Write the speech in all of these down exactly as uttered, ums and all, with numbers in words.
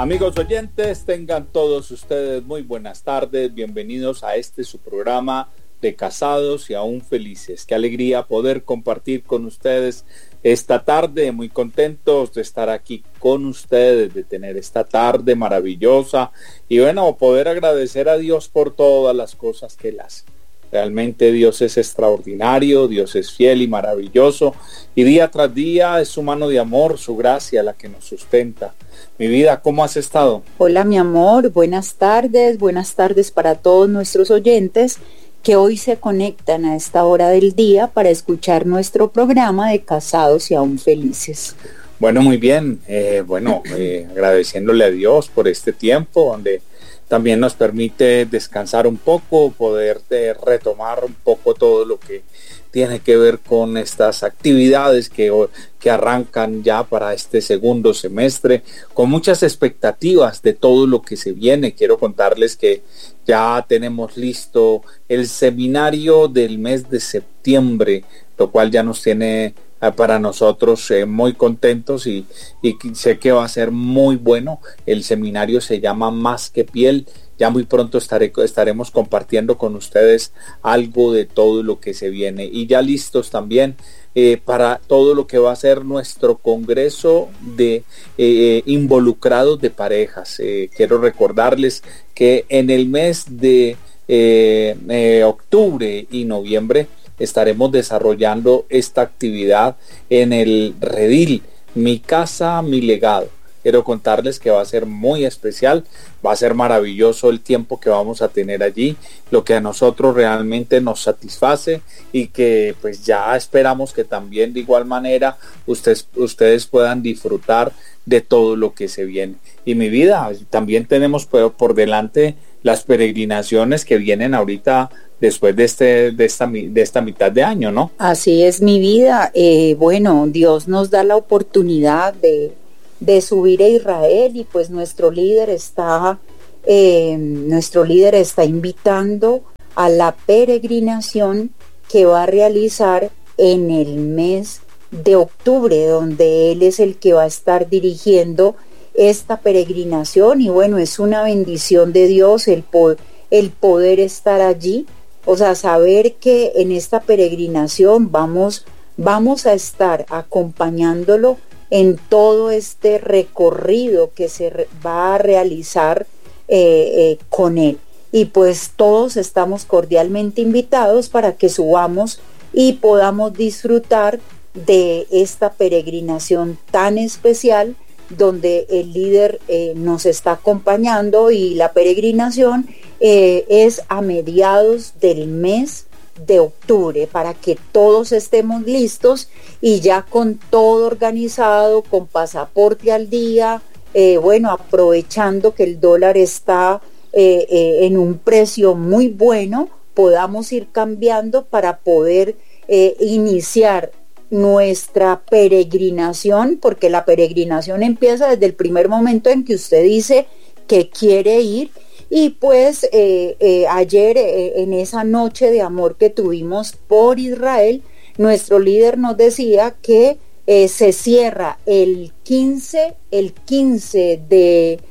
Amigos oyentes, tengan todos ustedes muy buenas tardes, bienvenidos a este su programa de Casados y Aún Felices. Qué alegría poder compartir con ustedes esta tarde, muy contentos de estar aquí con ustedes, de tener esta tarde maravillosa y bueno, poder agradecer a Dios por todas las cosas que Él hace. Realmente Dios es extraordinario, Dios es fiel y maravilloso y día tras día es su mano de amor, su gracia la que nos sustenta. Mi vida, ¿cómo has estado? Hola mi amor, buenas tardes, buenas tardes para todos nuestros oyentes que hoy se conectan a esta hora del día para escuchar nuestro programa de Casados y Aún Felices. Bueno, muy bien, eh, bueno, eh, agradeciéndole a Dios por este tiempo donde también nos permite descansar un poco, poder eh, retomar un poco todo lo que tiene que ver con estas actividades que, que arrancan ya para este segundo semestre, con muchas expectativas de todo lo que se viene. Quiero contarles que ya tenemos listo el seminario del mes de septiembre, lo cual ya nos tiene para nosotros eh, muy contentos y, y sé que va a ser muy bueno. El seminario se llama Más que Piel. Ya muy pronto estaré, estaremos compartiendo con ustedes algo de todo lo que se viene y ya listos también eh, para todo lo que va a ser nuestro congreso de eh, involucrados de parejas. Eh, quiero recordarles que en el mes de eh, eh, octubre y noviembre estaremos desarrollando esta actividad en el Redil, Mi Casa, Mi Legado. Quiero contarles que va a ser muy especial, va a ser maravilloso el tiempo que vamos a tener allí, lo que a nosotros realmente nos satisface y que pues ya esperamos que también de igual manera ustedes, ustedes puedan disfrutar de todo lo que se viene. Y mi vida, también tenemos por, por delante las peregrinaciones que vienen ahorita después de, este, de, esta, de esta mitad de año, ¿no? Así es mi vida, eh, bueno, Dios nos da la oportunidad de de subir a Israel y pues nuestro líder está eh, nuestro líder está invitando a la peregrinación que va a realizar en el mes de octubre, donde él es el que va a estar dirigiendo esta peregrinación y bueno, es una bendición de Dios el, po- el poder estar allí, o sea, saber que en esta peregrinación vamos, vamos a estar acompañándolo en todo este recorrido que se re- va a realizar eh, eh, con él. Y pues todos estamos cordialmente invitados para que subamos y podamos disfrutar de esta peregrinación tan especial donde el líder eh, nos está acompañando y la peregrinación eh, es a mediados del mes de octubre para que todos estemos listos y ya con todo organizado, con pasaporte al día, eh, bueno, aprovechando que el dólar está eh, eh, en un precio muy bueno, podamos ir cambiando para poder eh, iniciar nuestra peregrinación, porque la peregrinación empieza desde el primer momento en que usted dice que quiere ir. Y pues eh, eh, ayer eh, en esa noche de amor que tuvimos por Israel, nuestro líder nos decía que eh, se cierra el quince, el quince de,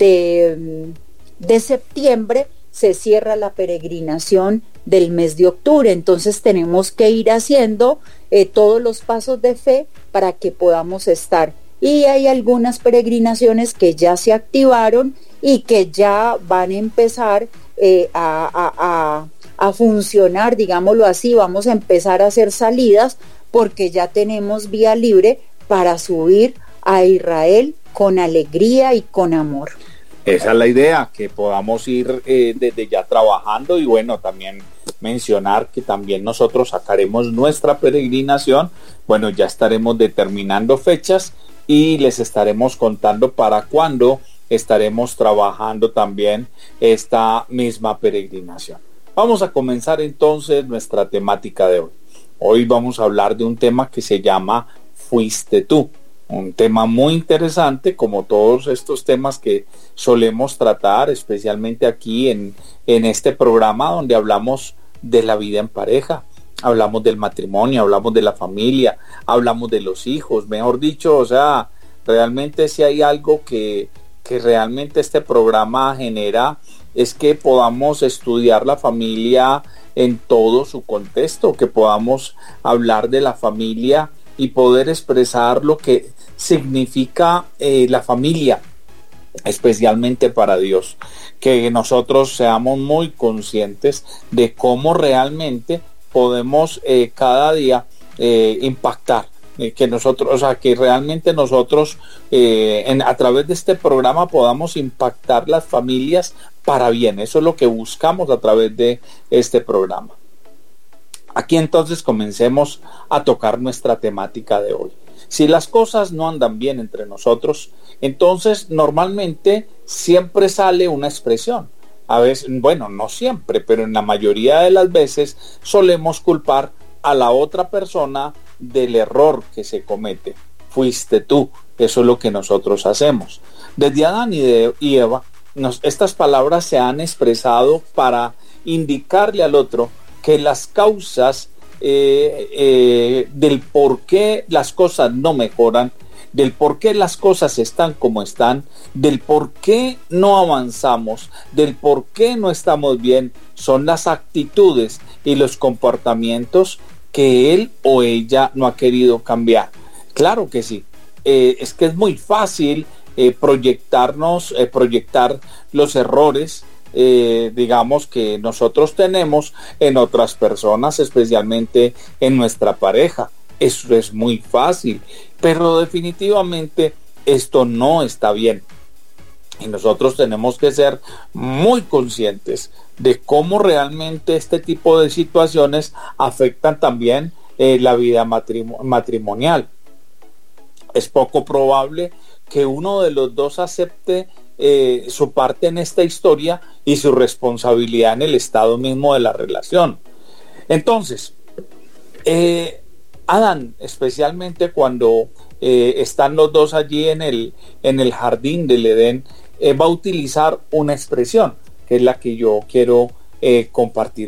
de, de septiembre, se cierra la peregrinación del mes de octubre. Entonces tenemos que ir haciendo eh, todos los pasos de fe para que podamos estar. Y hay algunas peregrinaciones que ya se activaron y que ya van a empezar eh, a, a, a, a funcionar, digámoslo así, vamos a empezar a hacer salidas porque ya tenemos vía libre para subir a Israel con alegría y con amor. Esa es la idea, que podamos ir eh, desde ya trabajando y bueno, también mencionar que también nosotros sacaremos nuestra peregrinación, bueno, ya estaremos determinando fechas y les estaremos contando para cuándo estaremos trabajando también esta misma peregrinación. Vamos a comenzar entonces nuestra temática de hoy. Hoy vamos a hablar de un tema que se llama Fuiste tú. Un tema muy interesante, como todos estos temas que solemos tratar, especialmente aquí en, en este programa donde hablamos de la vida en pareja. Hablamos del matrimonio, hablamos de la familia, hablamos de los hijos, mejor dicho, o sea, realmente si hay algo que que realmente este programa genera es que podamos estudiar la familia en todo su contexto, que podamos hablar de la familia y poder expresar lo que significa eh, la familia, especialmente para Dios, que nosotros seamos muy conscientes de cómo realmente podemos eh, cada día eh, impactar, eh, que nosotros, o sea, que realmente nosotros eh, en, a través de este programa podamos impactar las familias para bien. Eso es lo que buscamos a través de este programa. Aquí entonces comencemos a tocar nuestra temática de hoy. Si las cosas no andan bien entre nosotros, entonces normalmente siempre sale una expresión. A veces, bueno, no siempre, pero en la mayoría de las veces solemos culpar a la otra persona del error que se comete. Fuiste tú. Eso es lo que nosotros hacemos. Desde Adán y, de, y Eva, nos, estas palabras se han expresado para indicarle al otro que las causas eh, eh, del por qué las cosas no mejoran, del por qué las cosas están como están, del por qué no avanzamos, del por qué no estamos bien, son las actitudes y los comportamientos que él o ella no ha querido cambiar. Claro que sí, eh, es que es muy fácil eh, proyectarnos, eh, proyectar los errores, eh, digamos, que nosotros tenemos en otras personas, especialmente en nuestra pareja. Eso es muy fácil, pero definitivamente esto no está bien. Y nosotros tenemos que ser muy conscientes de cómo realmente este tipo de situaciones afectan también eh, la vida matrim- matrimonial. Es poco probable que uno de los dos acepte eh, su parte en esta historia y su responsabilidad en el estado mismo de la relación. Entonces, eh, Adán, especialmente cuando eh, están los dos allí en el, en el jardín del Edén, eh, va a utilizar una expresión que es la que yo quiero eh, compartir